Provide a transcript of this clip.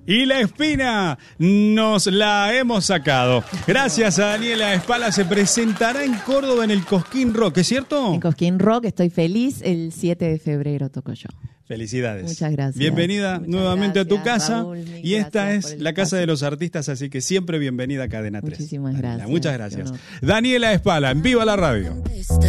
Y la espina nos la hemos sacado. Gracias a Daniela Espala. Se presentará en Córdoba en el Cosquín Rock, ¿es cierto? En Cosquín Rock, estoy feliz. El 7 de febrero toco yo. Felicidades. Muchas gracias. Bienvenida nuevamente a tu casa. Raúl, y esta es la casa de los artistas, así que siempre bienvenida a Cadena 3. Muchísimas gracias. Muchas gracias. Daniela Espala, en Viva la Radio.